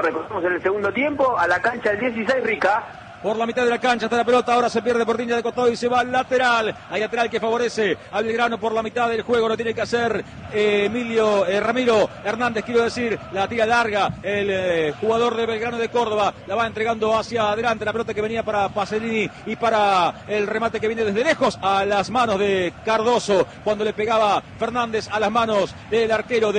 recordemos en el segundo tiempo, a la cancha del 16 Rica. Por la mitad de la cancha está la pelota, ahora se pierde por línea de costado y se va al lateral. Hay lateral que favorece a Belgrano por la mitad del juego, lo tiene que hacer Ramiro Hernández, quiero decir, la tira larga, el jugador de Belgrano de Córdoba, la va entregando hacia adelante, la pelota que venía para Pacerini y para el remate que viene desde lejos a las manos de Cardoso, cuando le pegaba Fernández a las manos del arquero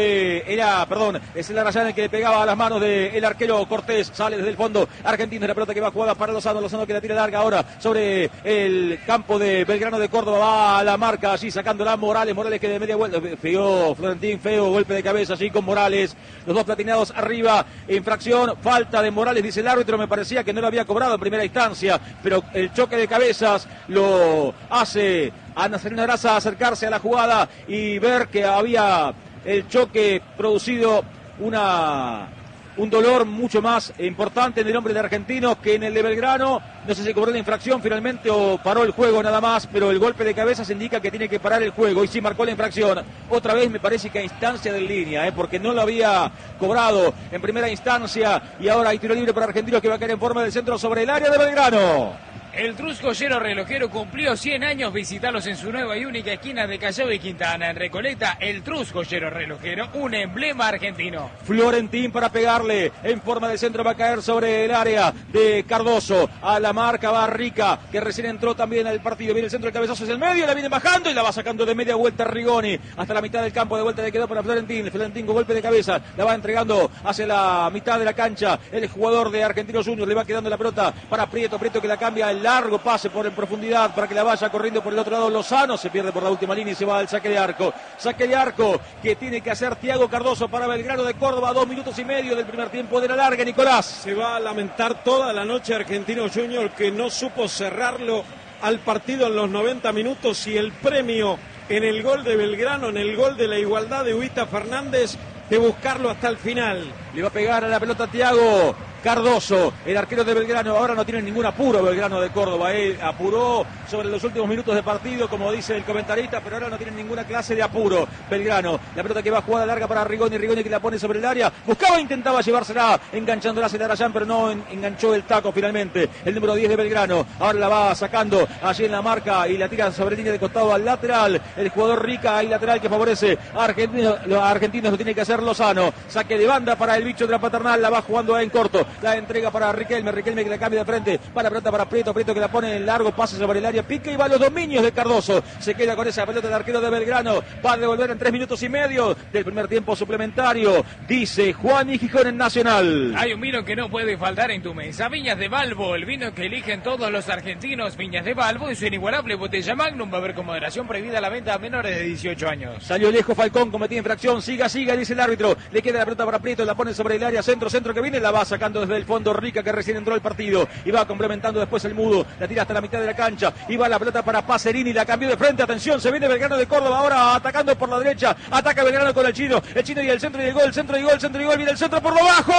es el Arrayán el que le pegaba a las manos del arquero Cortés, sale desde el fondo argentino, la pelota que va jugada para Lozano que la tira larga ahora sobre el campo de Belgrano de Córdoba, va a la marca allí sacándola Morales que de media vuelta, feo golpe de cabeza allí con Morales, los dos platinados arriba, infracción, falta de Morales, dice el árbitro, me parecía que no lo había cobrado en primera instancia, pero el choque de cabezas lo hace a Nazareno Araza acercarse a la jugada y ver que había el choque producido un dolor mucho más importante en el hombre de Argentinos que en el de Belgrano. No sé si cobró la infracción finalmente o paró el juego nada más, pero el golpe de cabeza se indica que tiene que parar el juego y sí marcó la infracción. Otra vez me parece que a instancia de línea, porque no lo había cobrado en primera instancia y ahora hay tiro libre para Argentinos que va a caer en forma del centro sobre el área de Belgrano. El Truscollero Relojero cumplió 100 años. Visitarlos en su nueva y única esquina de Callao y Quintana. En Recoleta, el Truscollero Relojero, un emblema argentino. Florentín para pegarle. En forma de centro va a caer sobre el área de Cardoso. A la marca va Rica, que recién entró también al partido. Viene el centro, el cabezazo es el medio. La viene bajando y la va sacando de media vuelta Rigoni. Hasta la mitad del campo. De vuelta le quedó para Florentín. Florentín con golpe de cabeza. La va entregando hacia la mitad de la cancha. El jugador de Argentinos Juniors le va quedando la pelota para Prieto. Prieto que la cambia el largo pase por en profundidad para que la vaya corriendo por el otro lado Lozano, se pierde por la última línea y se va al saque de arco que tiene que hacer Thiago Cardoso para Belgrano de Córdoba. 2 minutos y medio del primer tiempo de la larga, Nicolás. Se va a lamentar toda la noche Argentinos Juniors que no supo cerrarlo al partido en los 90 minutos y el premio en el gol de Belgrano, en el gol de la igualdad de Huita Fernández, de buscarlo hasta el final. Le va a pegar a la pelota Thiago Cardoso, el arquero de Belgrano. Ahora no tiene ningún apuro Belgrano de Córdoba, apuró sobre los últimos minutos de partido, como dice el comentarista, pero ahora no tiene ninguna clase de apuro Belgrano. La pelota que va jugada larga para Rigoni que la pone sobre el área, intentaba llevársela, enganchándola hacia el Arrayán, pero no enganchó el taco finalmente. El número 10 de Belgrano, ahora la va sacando allí en la marca y la tira sobre línea de costado al lateral. El jugador Rica, hay lateral que favorece a Argentinos, los argentinos lo tiene que hacer Lozano. Saque de banda para el bicho de la Paternal, la va jugando en corto. La entrega para Riquelme que la cambia de frente, para la pelota para Prieto que la pone en largo, pase sobre el área, pica y va a los dominios de Cardoso, se queda con esa pelota del arquero de Belgrano, va a devolver en 3 minutos y medio del primer tiempo suplementario, dice Juan y Gijón en Nacional. Hay un vino que no puede faltar en tu mesa, Viñas de Balbo, el vino que eligen todos los argentinos. Viñas de Balbo y su inigualable botella Magnum, va a haber con moderación prohibida la venta a menores de 18 años. Salió lejos Falcón, cometía infracción, siga, dice el árbitro, le queda la pelota para Prieto, la pone sobre el área, centro que viene, la va sacando desde el fondo Rica, que recién entró al partido y va complementando después el Mudo, la tira hasta la mitad de la cancha y va la pelota para Pacerini, la cambió de frente, atención, se viene Belgrano de Córdoba ahora atacando por la derecha, ataca Belgrano con el chino y el centro y el gol, viene el centro por lo bajo,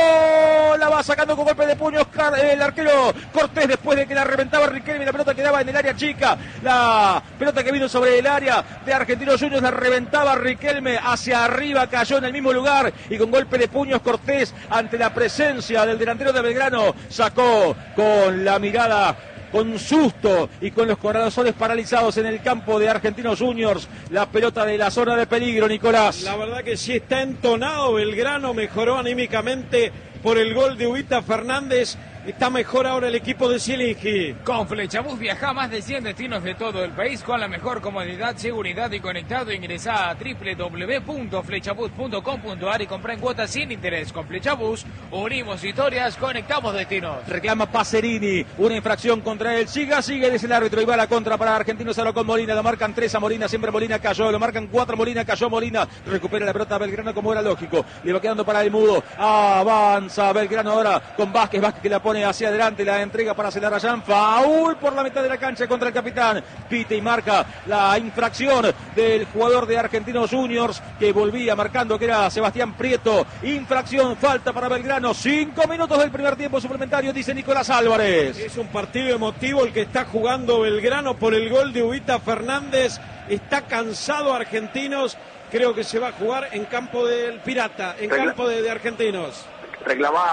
la va sacando con golpe de puños el arquero Cortés después de que la reventaba Riquelme, la pelota quedaba en el área chica, la pelota que vino sobre el área de Argentinos Juniors la reventaba Riquelme hacia arriba, cayó en el mismo lugar y con golpe de puños Cortés, ante la presencia del delantero de Belgrano, sacó con la mirada, con susto y con los corazones paralizados en el campo de Argentinos Juniors, la pelota de la zona de peligro, Nicolás. La verdad que sí está entonado Belgrano, mejoró anímicamente por el gol de Huita Fernández. Está mejor ahora el equipo de Zielinski. Con Flechabús viaja a más de 100 destinos de todo el país con la mejor comodidad, seguridad y conectado. Ingresá a www.flechabús.com.ar y compra en cuotas sin interés. Con Flechabús unimos historias, conectamos destinos. Reclama Pacerini, una infracción contra él. Siga, dice el árbitro, y va la contra para Argentinos. Ahora con Molina, lo marcan 3 a Molina, siempre Molina cayó, lo marcan 4 Molina, cayó Molina. Recupera la pelota Belgrano como era lógico. Le va quedando para el Mudo. Avanza Belgrano ahora con Vázquez que la pone hacia adelante, la entrega para Celarayán, faul por la mitad de la cancha contra el capitán, pite y marca la infracción del jugador de Argentinos Juniors que volvía marcando que era Sebastián Prieto, infracción, falta para Belgrano, 5 minutos del primer tiempo suplementario, dice Nicolás Álvarez. Es un partido emotivo el que está jugando Belgrano por el gol de Huita Fernández, está cansado Argentinos, creo que se va a jugar en campo del Pirata, en campo de Argentinos. Reclamaba